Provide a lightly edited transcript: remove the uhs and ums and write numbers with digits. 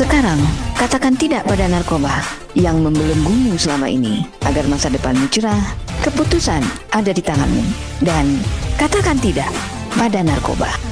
Sekarang, katakan tidak pada narkoba yang membelenggumu selama ini agar masa depanmu cerah. Keputusan ada di tanganmu. Dan katakan tidak pada narkoba.